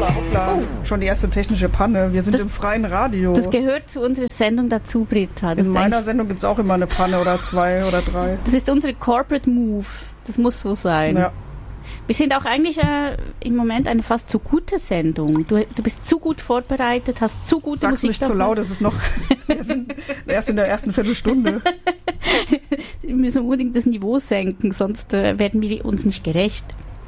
Hoppla. Schon die erste technische Panne. Wir sind im freien Radio. Das gehört zu unserer Sendung dazu, Britta. In meiner Sendung gibt es auch immer eine Panne oder 2 oder 3. Das ist unsere Corporate Move. Das muss so sein. Ja. Wir sind auch eigentlich im Moment eine fast zu gute Sendung. Du bist zu gut vorbereitet, hast zu gute Sag's Musik. Nicht zu laut, es ist noch wir sind erst in der ersten Viertelstunde. Wir müssen unbedingt das Niveau senken, sonst werden wir uns nicht gerecht.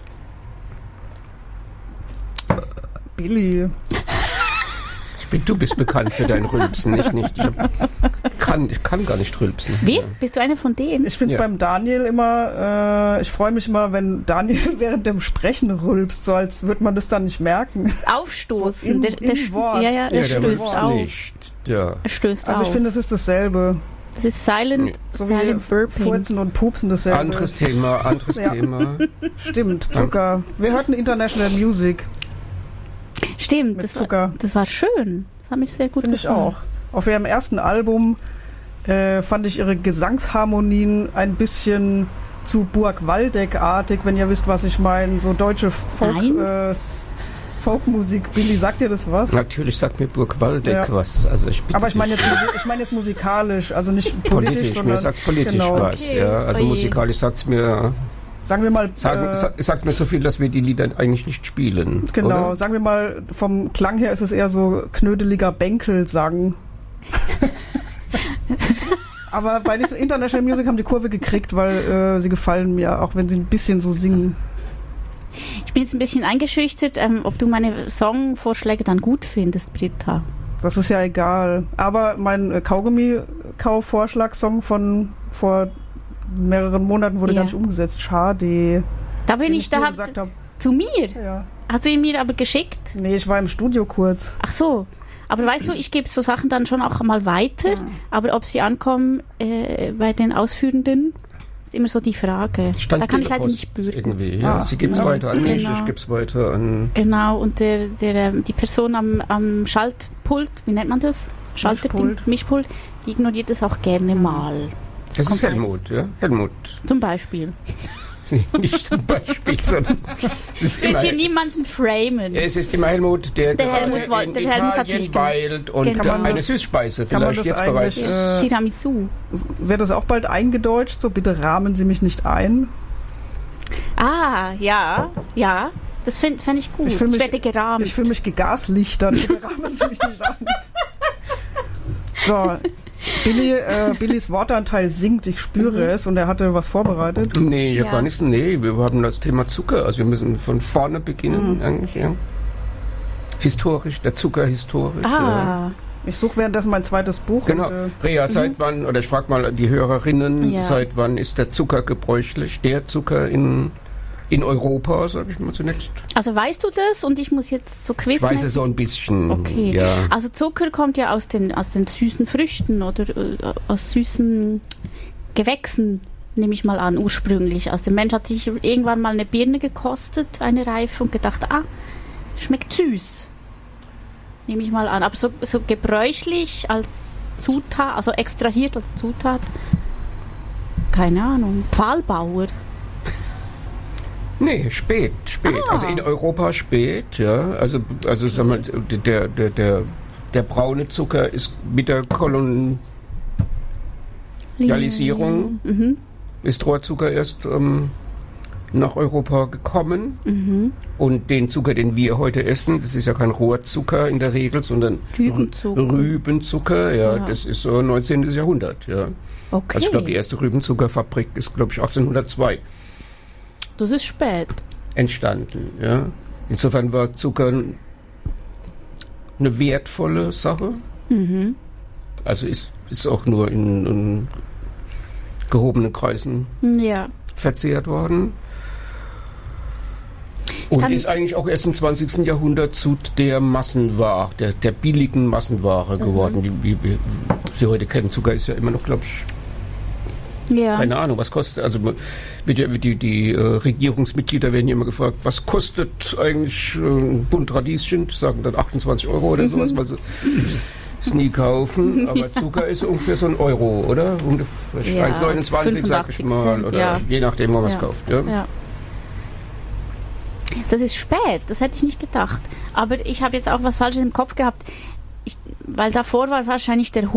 Billy. Du bist bekannt für dein Rülpsen, ich nicht. Ich kann gar nicht rülpsen. Wie? Bist du einer von denen? Ich finde es beim Daniel immer, ich freue mich immer, wenn Daniel während dem Sprechen rülpst, so als würde man das dann nicht merken. Aufstoßen. So im Wort. Ja, der stößt auf. Nicht. Ja. Er stößt also auf. Ich finde, es ist dasselbe. Das ist Silent Burping. Furzen und Pupsen dasselbe. Anderes Thema. Stimmt, Zucker. Wir hörten International Music. Stimmt, mit Zucker. Das war schön. Das hat mich sehr gut gefallen. Finde ich auch. Auf ihrem ersten Album fand ich ihre Gesangsharmonien ein bisschen zu Burg Waldeck-artig, wenn ihr wisst, was ich meine. So deutsche Folkmusik. Billy, sagt dir das was? Natürlich sagt mir Burg Waldeck was. Also aber ich meine jetzt musikalisch, also nicht politisch. Mir sagt es politisch was. Okay. Ja. Also musikalisch sagt es mir... Sagen wir mal... Sagt mir so viel, dass wir die Lieder eigentlich nicht spielen. Genau, oder? sagen wir mal, vom Klang her ist es eher so knödeliger Bänkelsang. Aber bei International Music haben die Kurve gekriegt, weil sie gefallen mir, auch wenn sie ein bisschen so singen. Ich bin jetzt ein bisschen eingeschüchtert, ob du meine Songvorschläge dann gut findest, Britta. Das ist ja egal. Aber mein Kaugummi-Kau-Vorschlagssong von vor mehreren Monaten wurde gar nicht umgesetzt. Schade. Da bin ich da. Zu mir? Ja. Hast du ihn mir aber geschickt? Nee, ich war im Studio kurz. Ach so. Aber weißt du, ich gebe so Sachen dann schon auch mal weiter. Aber ob sie ankommen bei den Ausführenden, ist immer so die Frage. Da kann ich leider nicht bürgen. Sie gibt es weiter an mich, ich gebe es weiter an... Genau, und die Person am Schaltpult, wie nennt man das? Mischpult, die ignoriert es auch gerne mal. Das ist Helmut, ja? Helmut. Zum Beispiel. Nicht zum Beispiel, sondern... Ich will hier niemanden framen. Ja, es ist immer Helmut, der Helmut in Italien weilt und eine Süßspeise vielleicht jetzt bereit ist. Tiramisu. Wird das auch bald eingedeutscht? So, bitte rahmen Sie mich nicht ein. Ah, ja. Das fände ich gut. Ich werde gerahmt. Ich fühle mich gegaslichtert. Bitte rahmen Sie mich nicht ein. So... Billys Wortanteil sinkt, ich spüre es, und er hatte was vorbereitet. Nee, ich habe gar nichts. Nee, wir haben das Thema Zucker, also wir müssen von vorne beginnen eigentlich, ja. Historisch, der Zucker historisch. Ja. Ich suche währenddessen mein zweites Buch. Genau. Rea, seit wann, oder ich frage mal die Hörerinnen, seit wann ist der Zucker gebräuchlich? Der Zucker in Europa, sage ich mal zunächst. Also weißt du das? Und ich muss jetzt so quizzen. Ich weiß es so ein bisschen. Okay. Ja. Also Zucker kommt ja aus den süßen Früchten oder aus süßen Gewächsen, nehme ich mal an, ursprünglich. Also der Mensch hat sich irgendwann mal eine Birne gekostet, eine reife, und gedacht, schmeckt süß. Nehme ich mal an. Aber so gebräuchlich als Zutat, also extrahiert als Zutat, keine Ahnung. Pfahlbauer. Nee, spät. Also in Europa spät, ja. Also sag mal, der braune Zucker ist mit der Kolonialisierung ist Rohrzucker erst nach Europa gekommen. Und den Zucker, den wir heute essen, das ist ja kein Rohrzucker in der Regel, sondern Rübenzucker, ja. Das ist so 19. Jahrhundert, ja. Okay. Also ich glaube, die erste Rübenzuckerfabrik ist, glaube ich, 1802. Das ist spät. Entstanden, ja. Insofern war Zucker eine wertvolle Sache. Also ist auch nur in gehobenen Kreisen verzehrt worden. Und ist eigentlich auch erst im 20. Jahrhundert zu der Massenware, der billigen Massenware geworden, wie Sie heute kennen. Zucker ist ja immer noch, glaube ich, keine Ahnung, was kostet, also die Regierungsmitglieder werden ja immer gefragt, was kostet eigentlich ein Bund Radieschen, sagen dann 28 Euro oder sowas, weil sie es nie kaufen, aber Zucker ist ungefähr so ein Euro, oder? 1,29 sag ich mal, oder je nachdem, wo man es kauft. Ja. Das ist spät, das hätte ich nicht gedacht. Aber ich habe jetzt auch was Falsches im Kopf gehabt. Weil davor war wahrscheinlich der